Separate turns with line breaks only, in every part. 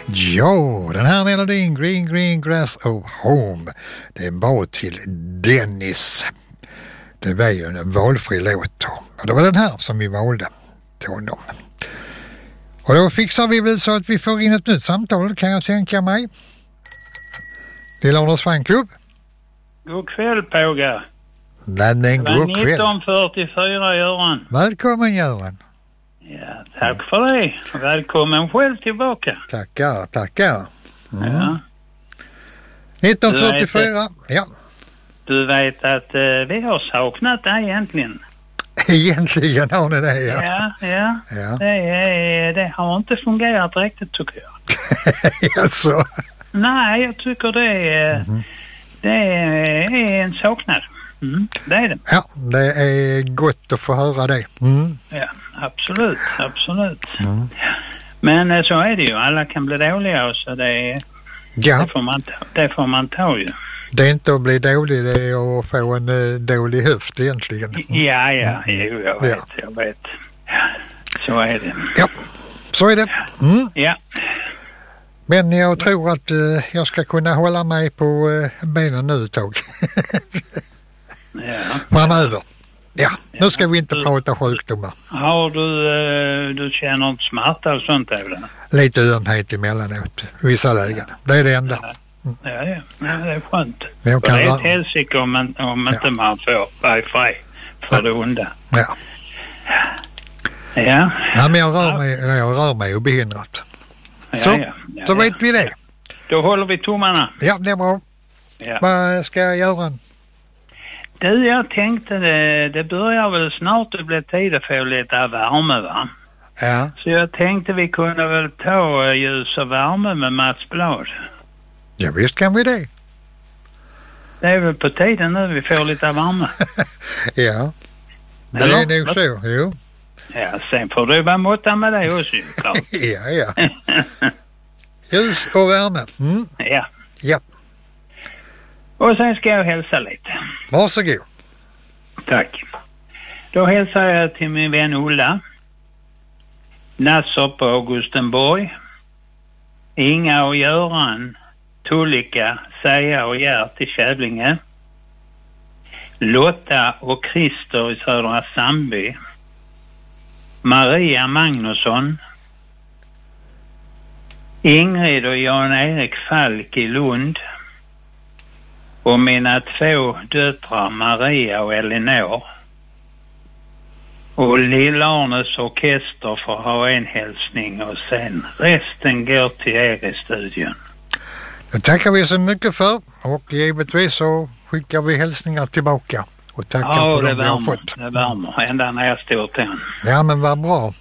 Ja, den här melodin Green Green Grass of Home, det var till Dennis. Det var ju en valfri låt och det var den här som vi valde till honom. Och då fixar vi väl så att vi får in ett nytt samtal, kan jag tänka mig. Till Anders fanklubb.
God kväll, Påga.
Men en god kväll.
1944, Göran.
Välkommen, Göran.
Ja, tack för det. Välkommen själv tillbaka.
Tackar. Mm.
Ja.
1944, ja.
Du vet att vi har saknat dig egentligen.
Egentligen har ni det, ja.
Ja. Det har inte fungerat riktigt, tycker jag.
Jaså?
Nej, jag tycker det är en saknad. Det är det.
Ja, det är gott att få höra det.
Ja, absolut. Men så är det ju. Alla kan bli dåliga och så det får man ta ju.
Det är inte att bli dålig, det är att få en dålig höft egentligen.
Ja, jag vet. Ja, så är det.
Ja, så är det.
Ja.
Men jag tror att jag ska kunna hålla mig på benen nu ett tag.
Ja.
Framöver. Ja, nu ska vi inte prata sjukdomar.
Har du känner inte smärta och sånt även?
Lite ömhet emellanåt, vissa lägen. Det är det enda.
Ja, det är skönt.
Men jag
det är ett helsike om inte man får wifi för det onda.
Ja.
Ja.
Ja, men jag rör mig obehindrat. Så vet vi det.
Då håller vi tummarna.
Ja, det är bra.
Ja.
Vad ska jag göra?
Du, jag tänkte det börjar väl snart att bli tid att få lite värme, va?
Ja.
Så jag tänkte vi kunde väl ta ljus och värme med Mats Blad.
Ja, visst kan vi det.
Det är väl på tiden nu vi får lite värme.
Ja, det är nog så, jo.
Ja, sen får du vara måtta med det också, klart.
Ja. Ljus och värme. Ja.
Och sen ska jag hälsa lite.
Varsågod.
Tack. Då hälsar jag till min vän Ulla, Nasser på Augustenborg, Inga och Göran, Tullika, Seja och Gert i Kävlinge, Lotta och Christer i Södra Sandby, Maria Magnusson, Ingrid och Jan-Erik Falk i Lund och mina 2 döttrar Maria och Elinor. Och Lill-Arnes orkester får ha en hälsning och sen resten går till er i studion.
Det tackar vi så mycket för och givetvis så skickar vi hälsningar tillbaka och tackar för det vi har fått.
Det värmer, ända när jag står till.
Ja, men vad bra.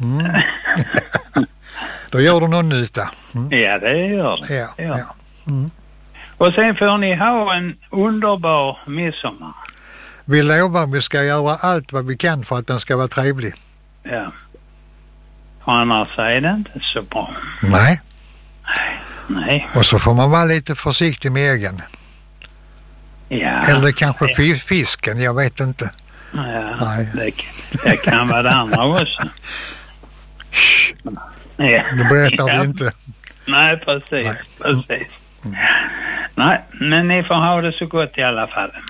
Då gör du någon nytta.
Ja, det gör det.
Ja.
Och sen får ni ha en underbar midsommar.
Vi lovar att vi ska göra allt vad vi kan för att den ska vara trevlig.
Ja. Och annars är det inte så bra. Nej.
Och så får man vara lite försiktig med egen.
Ja.
Eller kanske fisken, jag vet inte.
Ja,
nej.
Det kan vara det andra också.
Ja. Det berättar vi inte.
Nej, precis. Nej, men ni får ha det så gott i alla fall.